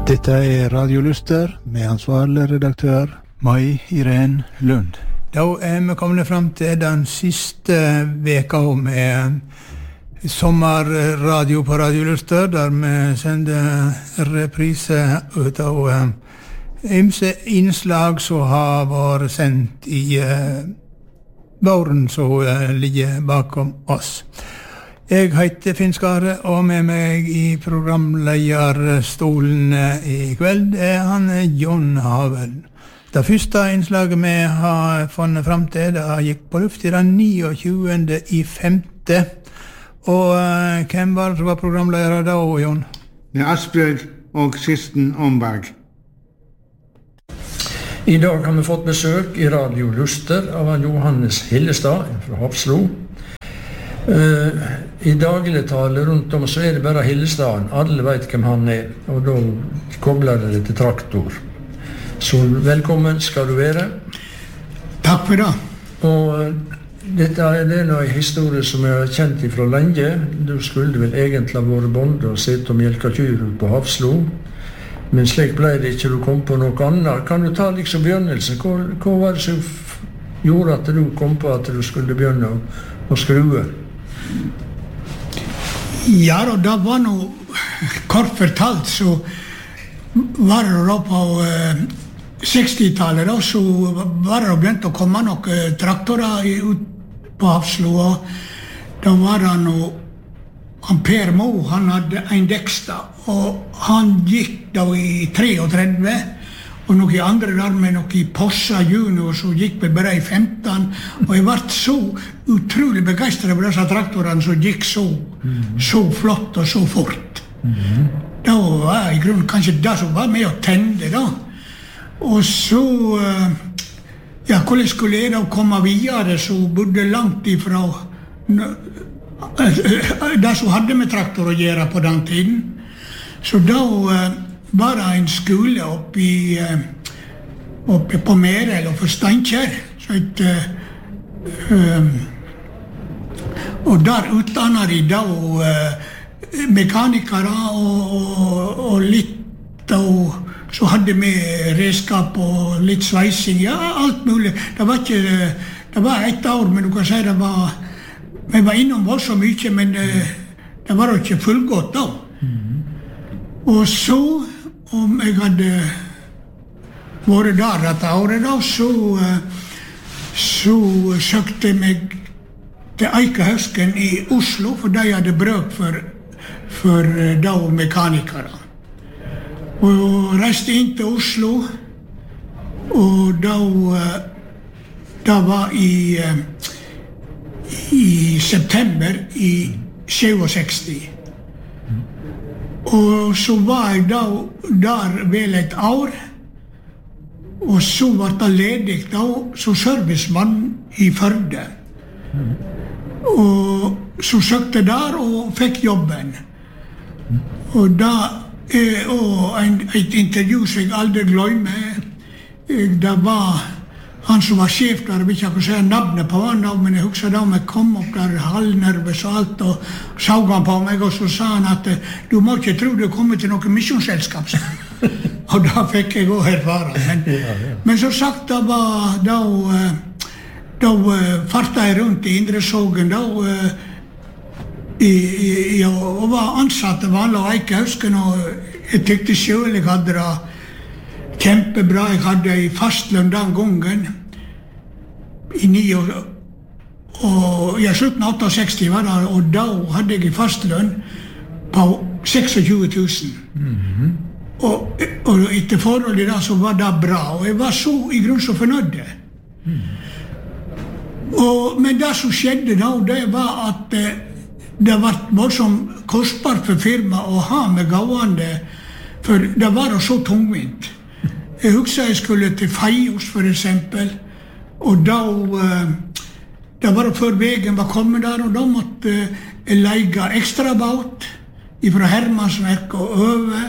Dette Radio Luster med ansvarlig redaktør Mai Irene Lund. Da vi kommet frem til den siste veka med sommerradio på Radio Luster, der vi sender reprise ut av ymse innslag som har vært sendt i våren som ligger bakom oss. Jeg heter Finn Skare, og med meg i programlederstolen i kveld han John Havel. Det første innslaget vi har funnet frem til, det gikk på luft i den 29.5. Og hvem var det som var programleder da, John? Det Asbjørg og Kristen Omberg. I dag har vi fått besøk i Radio Luster av Johannes Hillestad fra Hafslo. I dagligtale rundt om så det bare Hillestaden. Alle vet hvem han og da kobler det til traktor. Så velkommen skal du være. Takk for det. Og dette det en historie som jeg har kjent fra lenge. Du skulle vel egentlig ha vært bonde og sett og mjelka kyr ut på Hafslo. Men slik ble det ikke, du kom på noe annet. Kan du ta liksom begynnelsen? Hva var det som gjorde at du kom på at du skulle begynne å skrue? Ja, og det var noe kort fortalt, så var det da på 60-tallet, så var det begynt å komme noen traktorer ut på Hafslo, og da var det noe Per Mo, han hadde en Dexter, og han gikk da i 33, og noen andre der med noen Possa Junior, så gikk vi bare i 15, og jeg ble så utrolig begeistret over disse traktorene som gikk så flott og så fort. Da var i grunnen kanskje det som var med å tende da. Og så, ja, hvordan skulle jeg da komme videre, så bodde langt ifra det som hadde med traktor å gjøre på den tiden. Så da var det en skole oppe på Merel og for Steinkjer. Og der utdannet de da mekanikere og litt, og så hadde vi redskap og litt sveising, ja, alt mulig. Det var et år, men du kan si vi var innom så mye, men det var jo ikke fullgått da. Og så, om jeg hadde vært der dette året da, så søkte jeg meg til Eikehøsken i Oslo, for de hadde bruk for da mekanikere. Og reiste inn til Oslo, og da var i september i 67. Og så var jeg da der vel et år, og så var det ledig da, som servicemann i Førde. Og så søkte der og fikk jobben. Og da et intervju som jeg aldri glemmer, det var han som var sjef der, jeg vil ikke si navnet på han da, men jeg husker da om jeg kom opp der halvnervøs og alt, og så han på meg, og så sa han at du må ikke tro du kommer til noe misjonsselskap. Og da fikk jeg også erfare. Men så sagt, da fartet jeg rundt i Indresågen da, og var ansatt av alle Eikehøsken, og jeg tykte selv jeg hadde det kjempebra. Jeg hadde i fastlønn den gangen i 9 år, og jeg slutten av 68 var det, og da hadde jeg i fastlønn på 26 000. Og etter forholdet da så var det bra, og jeg var så i grunn så fornøyd. Men det som skjedde da, det var at det var voldsomt kostbart for firma å ha med gående, for det var så tungvint. Jeg husker jeg skulle til Feios for eksempel, og da var det før veien var kommet der, og da måtte jeg leie ekstra båt fra Hermansverk og øve,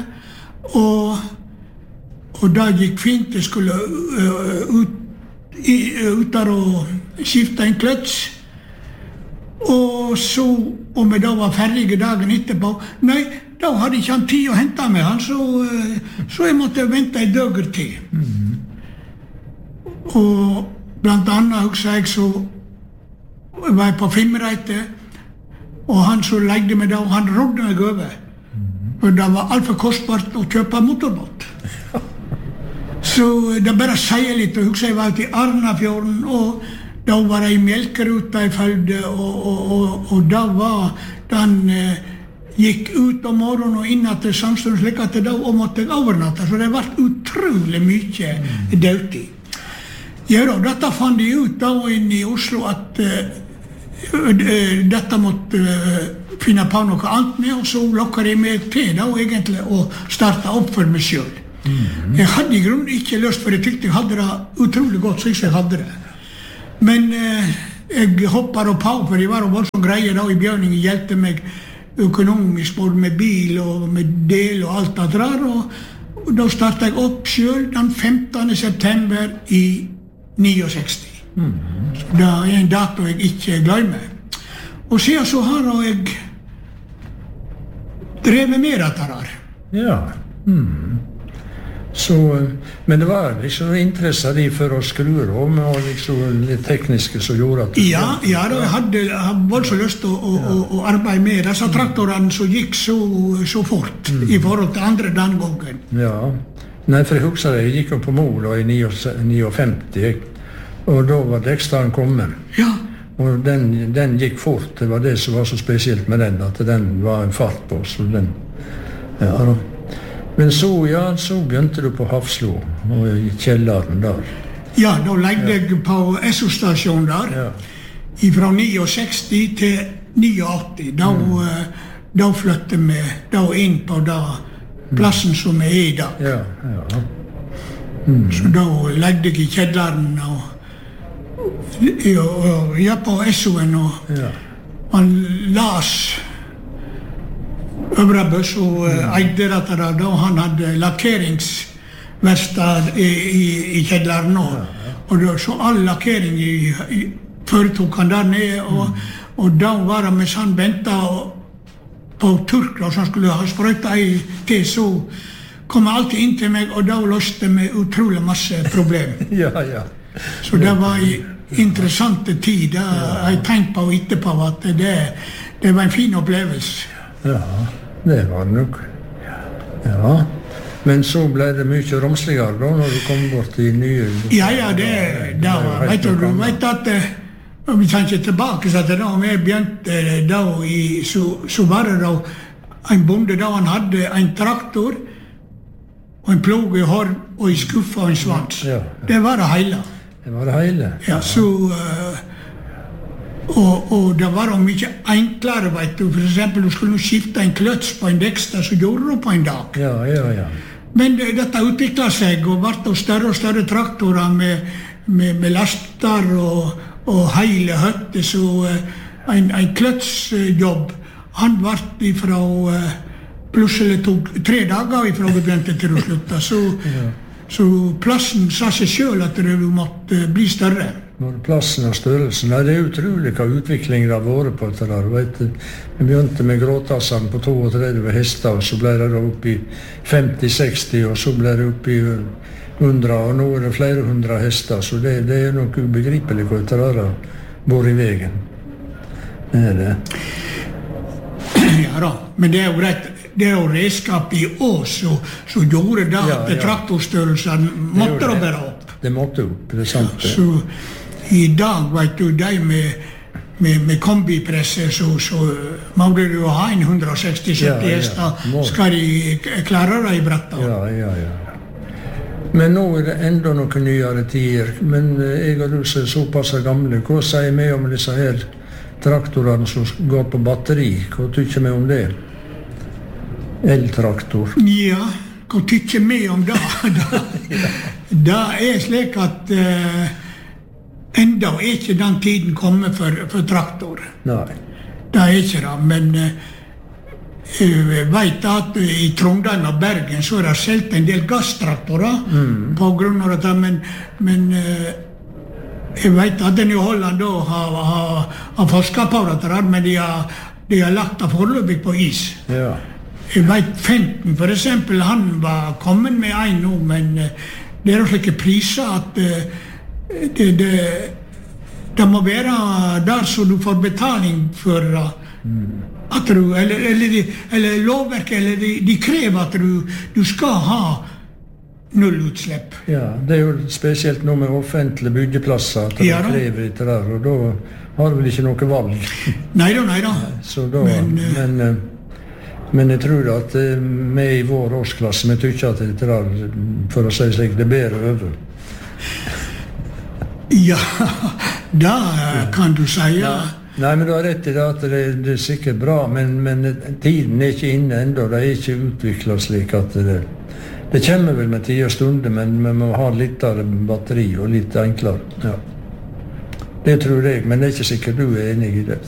og da gikk fint. Jeg skulle ut der og skifte en kløts, og så, om jeg da var ferdig dagen etterpå, nei, da hadde ikke han tid å hente med han, så jeg måtte vente en døger til. Og blant annet husker jeg så var jeg på Fimreite, og han som legde meg da, han rådde meg over. For det var alt for kostbart å kjøpe motorbåt. Så det bare sier litt, og husker jeg var ute i Arnafjorden, og da var jeg i Melkeruta i Følde, og da var den gikk ut om morgenen og inn til samstånd, slik at da måtte jeg overnatte, så det var utrolig mye dødtid. Ja da, dette fant jeg ut da inne i Oslo, at dette måtte finne på noe annet med, og så lokket jeg meg til da, egentlig, å starte opp for meg selv. Jeg hadde i grunnen ikke lyst, for jeg tykte jeg hadde det utrolig godt, synes jeg hadde det. Men jeg hoppet på, for jeg var jo voldsomt greie da i Bjørningen, hjelpte meg økonomisk, både med bil og med del og alt det der, og da startet jeg opp selv den 15. september i 69. Så det en dato jeg ikke glemmer. Og siden så har jeg drevet med dette her. Ja. Så, men det var liksom interesse de for å skru om, og liksom litt tekniske som gjorde at... Ja, jeg hadde voldsomt lyst til å arbeide med disse traktorene som gikk så fort i forhold til andre den gangen. Ja. Nei, for jeg husker det, jeg gikk jo på Mol i 59, og da var Dekstaren kommet. Ja. Og den gikk fort, det var det som var så spesielt med den, at den var en fart på, så den... Ja, da. Men så begynte du på Hafslo, og i kjelleren der. Ja, da legde jeg på SO-stasjonen der, fra 69 til 89. Da flyttet vi da inn på da plassen som er i dag. Ja. Så da legde jeg i kjelleren, og jeg på SO-en, og han las Øvrebøs og eide dette da han hadde lakkeringsverkstad i kjelleren nå. Og så all lakkering foretok han der nede, og da var det mens han ventet på Turkla, som skulle ha sprøyta til, så kom han alltid inn til meg, og da løste med utrolig masse problem. Så det var en interessant tid, da jeg tenkte på etterpå at det var en fin opplevelse. Ja, det var det nok. Ja, men så ble det mye romsligere da, når du kom bort i nye... Ja, det var, vet du at vi tenker tilbake, så da vi begynte da, så var det da en bonde da han hadde en traktor, og en plog i hård, og en skuffe og en svans. Det var det hele. Det var det hele? Ja, så... Og det var jo mye enklere, vet du. For eksempel, du skulle skifte en kløts på en Dexter, så gjorde du på en dag. Ja. Men dette utviklet seg, og ble større og større traktorer med laster og hele høtter, så en kløtsjobb, han ble fra plutselig tok 3 dager fra vi begynte til å slutte. Så plassen sa seg selv at det måtte bli større. Både plassen og størrelsen. Nei, det er utrolig hva utviklingen har vært på dette der. Vi begynte med gråtassene på 32 hester, og så ble det opp i 50-60, og så ble det opp i 100, og nå er det flere 100 hester, så det er noe ubegripelig hva dette der har vært i veien. Det er det. Ja da, men det er jo rett. Det er jo redskap i Ås, så gjorde det at traktorstørrelsen måtte da bare opp. Det måtte opp, det er sant det. Så i dag, vet du, de med kombipresser, så må du jo ha en 160-70 hester, skal de klare det i brettet. Ja. Men nå er det enda noen nyere tider, men jeg og du er såpass gamle. Hva sier vi om disse her traktorene som går på batteri? Hva tykker vi om det? Eltraktor. Ja, hva tykker vi om det? Det er slik at enda er ikke den tiden kommet for traktor. Nei. Det er ikke det, men jeg vet at i Trondheim og Bergen så er det selv en del gasstraktorer på grunn av dette, men jeg vet at den i Holland da har forsket på dette, men de har lagt det foreløpig på is. Ja. Jeg vet Fenton, for eksempel, han var kommet med en nå, men det er slike priser at det må være der så du får betaling for at du, eller lovverket, eller de krever at du skal ha nullutslipp. Ja, det er jo spesielt noe med offentlige byggeplasser, at de krever etter der, og da har du vel ikke noe valg. Neida. Så da, men jeg tror at vi i vår årsklasse, vi tykker at det der, for å si slik, det er bedre over. Ja, da kan du si, ja. Nei, men du har rett i det at det er sikkert bra, men tiden er ikke inne enda, det er ikke utviklet slik at det kommer vel med tid og stunder, men vi må ha litt av batteri og litt enklere. Ja. Det tror jeg, men det er ikke sikkert du er enig i det.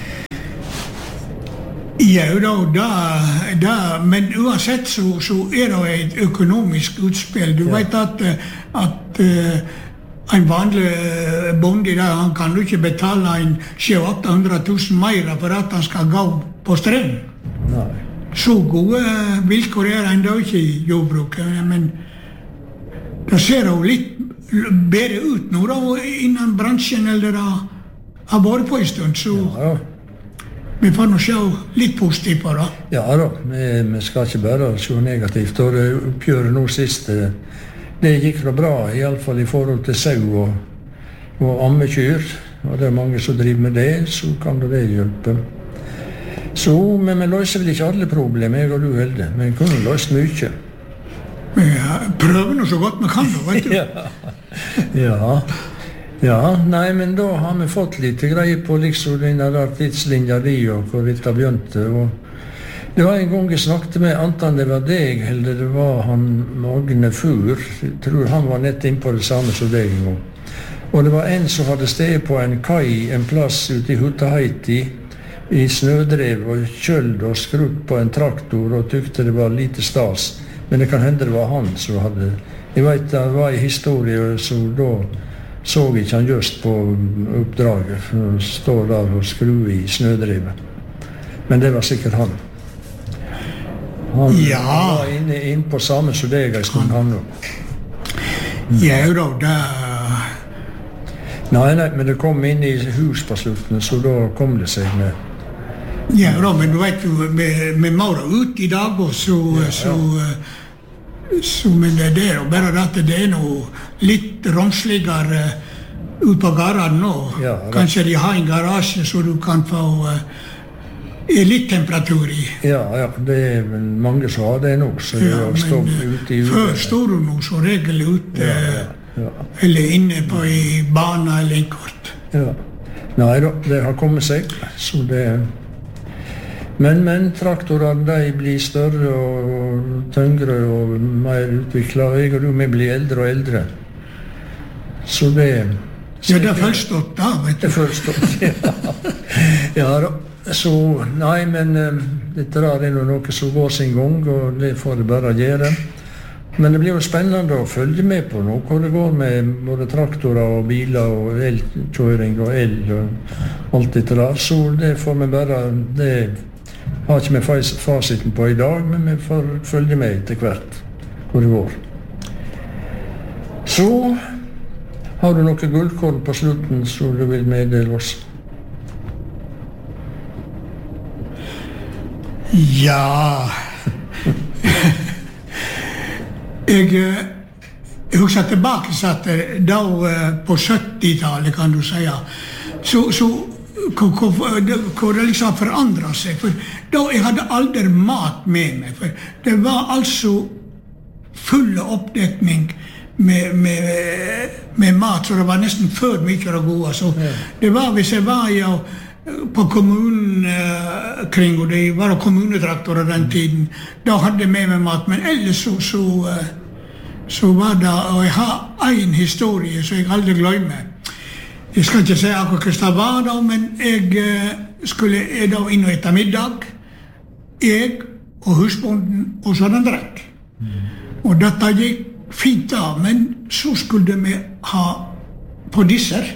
Ja, da, men uansett så er det et økonomisk utspill. Du vet at en vanlig bonde der, han kan jo ikke betale 700 000 mer for at han skal gå på streng. Nei. Så gode vilkår er enda ikke i jordbruket, men det ser jo litt bedre ut nå da, innen bransjen eller det har vært på en stund, så vi får nå se litt positivt på det. Ja da, vi skal ikke bare se negativt, og det oppgjøret nå sist, det gikk da bra, i alle fall i forhold til sau og ammekyr, og det er mange som driver med det, så kan det hjelpe. Så, men vi løser vel ikke alle problemer, jeg og du Helde, men vi kunne løst mye. Vi prøver nå så godt vi kan da, vet du. Ja, nei, men da har vi fått litt greie på liksom denne der tidslinja di og hvor det begynte, og det var en gang jeg snakket med, anten det var deg, eller det var han Magne Fur, jeg tror han var nett inn på det samme som deg en gang. Og det var en som hadde sted på en kai, en plass ute i Hutaheiti, i snødrev og kjøld og skrutt på en traktor og tykte det var lite stas. Men det kan hende det var han som hadde... Jeg vet det var en historie, så da så ikke han just på oppdraget, for han står der og skruer i snødrevet. Men det var sikkert han. Han var inne på samme som deg en stund, han da. Ja, da, Nei, men det kom inn i hus på slutten, så da kom det seg med. Ja, da, men du vet jo, vi må da ut i dag, og men det er bare at det er noe litt romsligere ut på garaden nå. Ja, kanskje de har en garasje så du kan få litt temperatur i. Ja, det er vel mange som har det nå, så det er stå ute i uke. Før står du nå så regel ute, eller inne på i bana eller en kort. Ja. Nei da, det har kommet seg, så det... Men traktorene, de blir større og tyngre og mer utviklet. Jeg og du, vi blir eldre og eldre. Så det... Ja, det er forstått da, vet du. Det er forstått, ja. Ja da. Så, nei, men dette er noe som går sin gang, og det får det bare gjøre. Men det blir jo spennende å følge med på nå, hvor det går med både traktorer og biler og elkjøring og el og alt dette der. Så det får vi bare... Det har ikke vi fasiten på i dag, men vi får følge med etter hvert hvor det går. Så har du noe gullkorn på slutten som du vil meddele oss? Ja... Jeg husker tilbake at da på 70-tallet, kan du si, så hvor det liksom forandret seg. For da jeg hadde aldri mat med meg. For det var altså full oppdekning med mat, så det var nesten for mye av det gode. Så det var, hvis jeg var på kommunen kring, og det var kommunetraktorer den tiden, da hadde jeg med meg mat. Men ellers så var det, og jeg har en historie som jeg aldri glemmer. Jeg skal ikke si akkurat hva det var da, men jeg skulle da inn og ette middag. Jeg og husbonden, og så den drekk. Og dette gikk fint da, men så skulle vi ha på disser.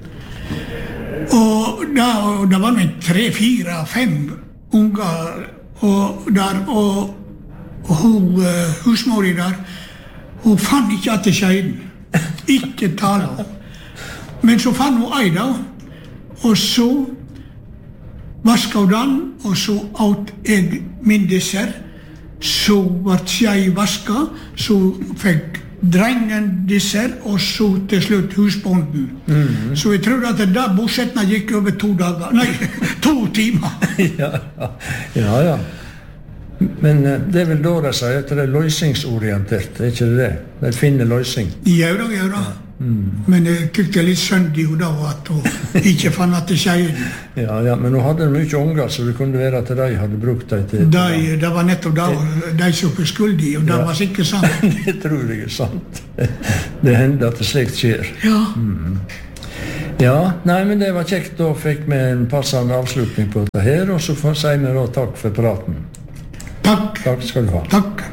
Og da var det 3, 4, 5 unger og hun, husmori der, hun fann ikke at det skjedde. Ikke tale om. Men så fann hun ei da, og så vasket hun den, og så åt jeg min dessert. Så ble jeg vasket, så fikk drengen dessert, og så til slutt husbonden. Så jeg tror at da bosettene gikk over 2 dager, nei, 2 timer. Ja. Men det er vel da de sier at det er løsningsorientert, er ikke det? De finner løsning. Ja da. Men jeg tykte litt synd i da at hun ikke fann at det skjedde. Ja, men hun hadde mye unger, så det kunne være at de hadde brukt dem til... Det var nettopp da de som var skyldige, og det var sikkert sant. Det tror jeg er sant. Det hender at det slikt skjer. Ja. Ja, nei, men det var kjekt. Da fikk vi en passende avslutning på dette her, og så sier vi da takk for praten. Takk. Takk skal du ha. Takk.